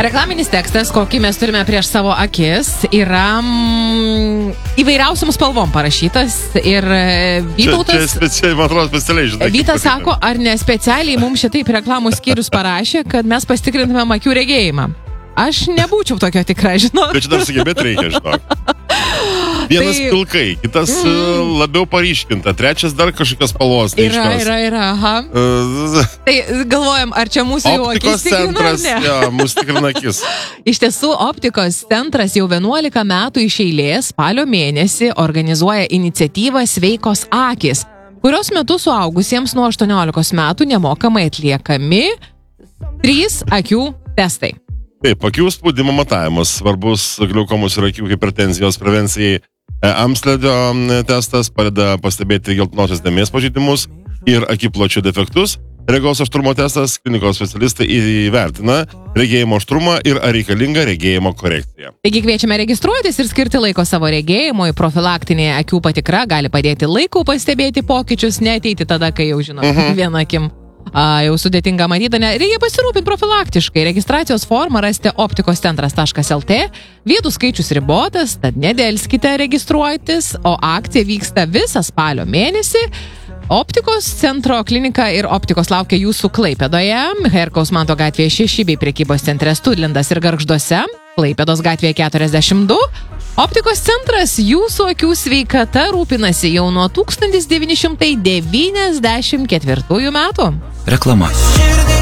Reklaminis tekstas, kokį mes turime prieš savo akis, yra įvairiausiam spalvom parašytas ir Vytautas... Čia specialiai, man atrodo, specialiai, žinai. Vytas sako, ar ne specialiai mums šitaip reklamų skyrius parašė, kad mes pasitikrintume akių regėjimą. Aš nebūčiau tokio tikra, žinok. Bet čia dar sugebėti reikia, žinok. Vienas pilkai, kitas labiau paryškinta, trečias dar kažkokios spalvos. Yra, aha. Tai galvojam, ar čia mūsų jau akis tikrina, ne? Ja, mūsų tikrina akis. Iš tiesų, optikos centras jau 11 metų iš eilės spalio mėnesį organizuoja iniciatyvą Sveikos akys, kurios metu suaugusiems nuo 18 metų nemokamai atliekami 3 akių testai. Taip, akių spaudimo matavimas, svarbus glaukomos ir akių hipertenzijos prevencijai. Amsledio testas padeda pastebėti geltonosios dėmės pažeidimus ir akipločio defektus. Regos aštrumo testas klinikos specialistai įvertina regėjimo aštrumą ir ar reikalinga regėjimo korekcija. Taigi kviečiame registruotis ir skirti laiko savo regėjimui. Profilaktinė akių patikra gali padėti laiku pastebėti pokyčius, neateiti tada, kai jau žinot, viena akim. Jau sudėtinga matyti, reikia pasirūpinti profilaktiškai. Registracijos formą rasite optikoscentras.lt. Vietų skaičius ribotas, tad nedelskite registruotis, o akcija vyksta visą spalio mėnesį. Optikos centro klinika ir optikos laukia jūsų Klaipėdoje, Herkaus Manto gatvėje 6 bei prekybos centre Studlindas ir Gargžduose, Klaipėdos gatvėje 42. Optikos centras jūsų akių sveikata rūpinasi jau nuo 1994 metų. Reklama.